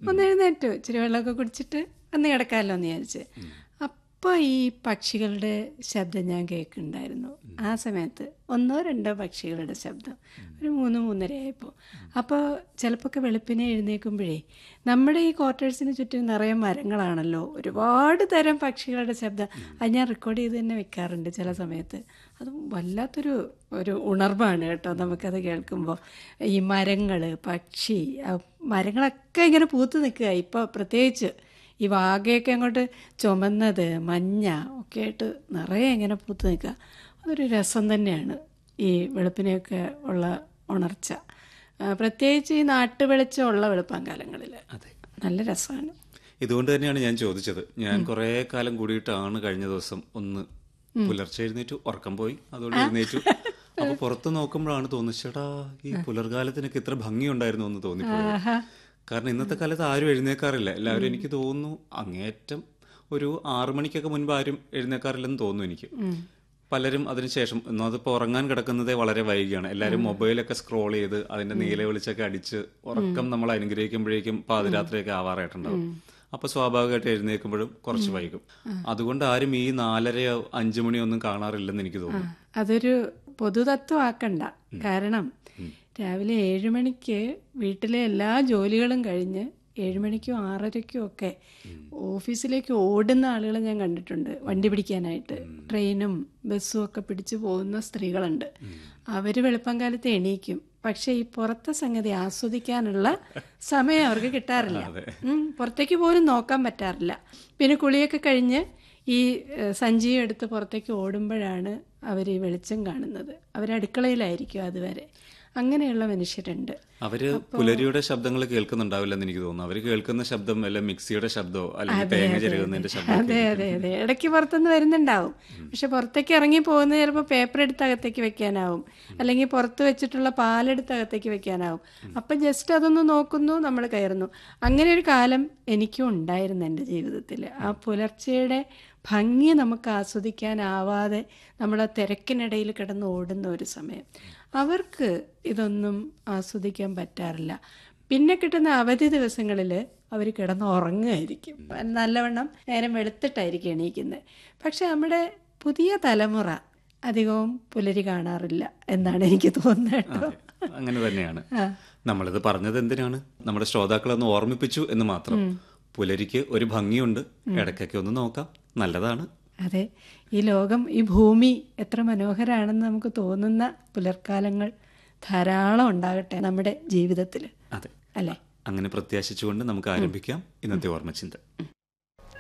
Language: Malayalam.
ഒന്ന് എഴുന്നേറ്റു, ഇച്ചിരി വെള്ളമൊക്കെ കുടിച്ചിട്ട് ഒന്ന് കിടക്കാമല്ലോ എന്ന് വിചാരിച്ച്. അപ്പോൾ ഈ പക്ഷികളുടെ ശബ്ദം ഞാൻ കേൾക്കുന്നുണ്ടായിരുന്നു. ആ സമയത്ത് 1-2 പക്ഷികളുടെ ശബ്ദം ഒരു 3-3:30 ആയപ്പോൾ. അപ്പോൾ ചിലപ്പോൾ വെളുപ്പിനെ എഴുന്നേൽക്കുമ്പോഴേ നമ്മുടെ ഈ ക്വാർട്ടേഴ്സിന് ചുറ്റും നിറയെ മരങ്ങളാണല്ലോ, ഒരുപാട് തരം പക്ഷികളുടെ ശബ്ദം. അത് ഞാൻ റെക്കോർഡ് ചെയ്ത് തന്നെ വെക്കാറുണ്ട് ചില സമയത്ത്. അത് വല്ലാത്തൊരു ഉണർവാണ് കേട്ടോ നമുക്കത് കേൾക്കുമ്പോൾ. ഈ മരങ്ങൾ, പക്ഷി, മരങ്ങളൊക്കെ ഇങ്ങനെ പൂത്ത് നിൽക്കുക. ഇപ്പോൾ പ്രത്യേകിച്ച് ഈ വാഗയൊക്കെ അങ്ങോട്ട് ചുമന്നത് മഞ്ഞ ഒക്കെ ആയിട്ട് നിറയെ ഇങ്ങനെ പൂത്ത് നിൽക്കുക. അതൊരു രസം തന്നെയാണ് ഈ വെളുപ്പിനെയൊക്കെ ഉള്ള ഉണർച്ച. പ്രത്യേകിച്ച് ഈ നാട്ടുവെളിച്ചമുള്ള വെളുപ്പാങ്കാലങ്ങളിൽ നല്ല രസമാണ്. ഇതുകൊണ്ട് തന്നെയാണ് ഞാൻ ചോദിച്ചത്. ഞാൻ കുറേ കാലം കൂടിയിട്ടാണ് കഴിഞ്ഞ ദിവസം ഒന്ന് പുലർച്ചെ എഴുന്നേറ്റു, ഉറക്കം പോയി, അതുകൊണ്ട് എഴുന്നേറ്റു. അപ്പൊ പുറത്ത് നോക്കുമ്പോഴാണ് തോന്നുന്നത്, ചേട്ടാ ഈ പുലർകാലത്തിനൊക്കെ ഇത്ര ഭംഗിയുണ്ടായിരുന്നു എന്ന് തോന്നിപ്പോയത്. കാരണം ഇന്നത്തെ കാലത്ത് ആരും എഴുന്നേക്കാറില്ല. എല്ലാവരും എനിക്ക് തോന്നുന്നു അങ്ങേറ്റം ഒരു 6 മണിക്കൊക്കെ മുൻപ് ആരും എഴുന്നേക്കാറില്ലെന്ന് തോന്നുന്നു എനിക്ക്. പലരും അതിനുശേഷം, അതിപ്പോൾ ഉറങ്ങാൻ കിടക്കുന്നതേ വളരെ വൈകിയാണ്. എല്ലാവരും മൊബൈലൊക്കെ സ്ക്രോൾ ചെയ്ത് അതിന്റെ നീല വെളിച്ചൊക്കെ അടിച്ച് ഉറക്കം നമ്മൾ അനുഗ്രഹിക്കുമ്പോഴേക്കും പാതിരാത്രിയൊക്കെ ആവാറായിട്ടുണ്ടാവും. അപ്പൊ സ്വാഭാവികമായിട്ട് എഴുന്നേൽക്കുമ്പോഴും കുറച്ച് വൈകും. അതുകൊണ്ട് ആരും ഈ 4:30 5 മണിയൊന്നും കാണാറില്ലെന്ന് എനിക്ക് തോന്നുന്നു. അതൊരു പൊതുതത്വമാക്കണ്ട. കാരണം രാവിലെ 7 മണിക്ക് വീട്ടിലെ എല്ലാ ജോലികളും കഴിഞ്ഞ് 7 മണിക്കും 6:30ക്കും ഒക്കെ ഓഫീസിലേക്ക് ഓടുന്ന ആളുകളെ ഞാൻ കണ്ടിട്ടുണ്ട്. വണ്ടി പിടിക്കാനായിട്ട് ട്രെയിനും ബസ്സും ഒക്കെ പിടിച്ചു പോകുന്ന സ്ത്രീകളുണ്ട്. അവർ വെളുപ്പംകാലത്ത് എണീക്കും. പക്ഷെ ഈ പുറത്തെ സംഗതി ആസ്വദിക്കാനുള്ള സമയം അവർക്ക് കിട്ടാറില്ല. പുറത്തേക്ക് പോലും നോക്കാൻ പറ്റാറില്ല. പിന്നെ കുളിയൊക്കെ കഴിഞ്ഞ് ഈ സഞ്ചിയും എടുത്ത് പുറത്തേക്ക് ഓടുമ്പോഴാണ് അവർ ഈ വെളിച്ചം കാണുന്നത്. അവർ അടുക്കളയിലായിരിക്കും അതുവരെ. അങ്ങനെയുള്ള മനുഷ്യരുണ്ട്. അവര് പുലരിയുടെ ശബ്ദങ്ങൾ കേൾക്കുന്നുണ്ടാവില്ലെന്ന് എനിക്ക് തോന്നുന്നു. അവര് കേൾക്കുന്ന ശബ്ദം വല്ല മിക്സിയുടെ ശബ്ദമോ അല്ലെങ്കിൽ തേങ്ങ ചെരുകുന്നതിന്റെ ശബ്ദം. അതെ, ഇടയ്ക്ക് പുറത്തുനിന്ന് വരുന്നുണ്ടാവും. പക്ഷെ പുറത്തേക്ക് ഇറങ്ങി പോകുന്നത് ചിലപ്പോൾ പേപ്പർ എടുത്ത് അകത്തേക്ക് വെക്കാനാവും, അല്ലെങ്കിൽ പുറത്ത് വെച്ചിട്ടുള്ള പാലെടുത്ത് അകത്തേക്ക് വെക്കാനാവും. അപ്പം ജസ്റ്റ് അതൊന്ന് നോക്കുന്നു, നമ്മൾ കയറുന്നു. അങ്ങനെ ഒരു കാലം എനിക്കും ഉണ്ടായിരുന്നു എൻ്റെ ജീവിതത്തിൽ. ആ പുലർച്ചയുടെ ഭംഗി നമുക്ക് ആസ്വദിക്കാനാവാതെ നമ്മൾ ആ തിരക്കിനിടയിൽ കിടന്ന് ഓടുന്ന ഒരു സമയം. അവർക്ക് ഇതൊന്നും ആസ്വദിക്കാൻ പറ്റാറില്ല. പിന്നെ കിട്ടുന്ന അവധി ദിവസങ്ങളിൽ അവർ കിടന്ന് ഉറങ്ങുമായിരിക്കും. നല്ലവണ്ണം നേരം വെളുത്തിട്ടായിരിക്കും എണീക്കുന്നത്. പക്ഷെ നമ്മുടെ പുതിയ തലമുറ അധികവും പുലരി കാണാറില്ല എന്നാണ് എനിക്ക് തോന്നുന്നത് കേട്ടോ. അങ്ങനെ തന്നെയാണ്. നമ്മളിത് പറഞ്ഞത് എന്തിനാണ്? നമ്മുടെ ശ്രോതാക്കളൊന്ന് ഓർമ്മിപ്പിച്ചു എന്ന് മാത്രം. പുലരിക്ക് ഒരു ഭംഗിയുണ്ട്, ഇടയ്ക്കൊക്കെ ഒന്ന് നോക്കാം, നല്ലതാണ്. അതെ, ഈ ലോകം, ഈ ഭൂമി എത്ര മനോഹരാണെന്ന് നമുക്ക് തോന്നുന്ന പുലർക്കാലങ്ങൾ ധാരാളം ഉണ്ടാകട്ടെ നമ്മുടെ ജീവിതത്തിൽ. അതെ, അല്ലേ? അങ്ങനെ പ്രത്യാശിച്ചുകൊണ്ട് നമുക്ക് ആരംഭിക്കാം ഇന്നത്തെ ഓർമ്മച്ചിന്ത.